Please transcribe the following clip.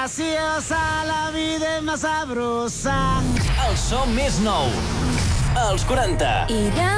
graciosa, la vida és más sabrosa. El so més nou. Els 40.